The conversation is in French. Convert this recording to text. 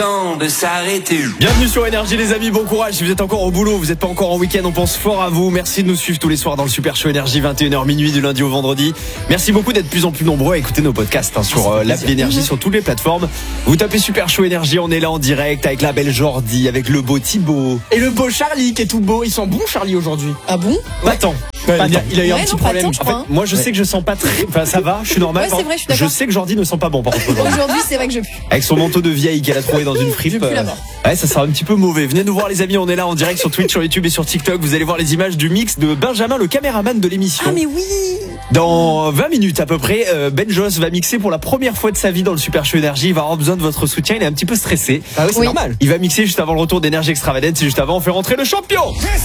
de s'arrêter. Bienvenue sur Énergie les amis, bon courage. Si vous êtes encore au boulot, vous n'êtes pas encore en week-end, on pense fort à vous. Merci de nous suivre tous les soirs dans le Super Show Énergie, 21h minuit du lundi au vendredi. Merci beaucoup d'être de plus en plus nombreux à écouter nos podcasts sur l'app d'Énergie, sur toutes les plateformes. Vous tapez Super Show Énergie, on est là en direct avec la belle Jordi, avec le beau Thibaut. Et le beau Charlie qui est tout beau. Ils sont bons Charlie aujourd'hui. Ah bon? Pas tant. Il a eu un petit problème. En fait, moi je sais que je sens pas très... Enfin ça va, je suis normal. Ouais, c'est vrai, je suis d'accord. sais que Jordi ne sent pas bon par contre aujourd'hui. Aujourd'hui, c'est vrai que je pue. Avec son manteau de vieille qu'elle a trouvé dans une fripe. Je pue la mort. Ouais, ça sera un petit peu mauvais. Venez nous voir les amis, on est là en direct sur Twitch, sur YouTube et sur TikTok. Vous allez voir les images du mix de Benjamin, le caméraman de l'émission. Ah mais oui. Dans 20 minutes à peu près, Ben Joss va mixer pour la première fois de sa vie dans le Super Show Énergie. Il va avoir besoin de votre soutien, il est un petit peu stressé. Ah oui, c'est normal. Il va mixer juste avant le retour d'Énergie Extravagance. Et juste avant, on fait rentrer le champion.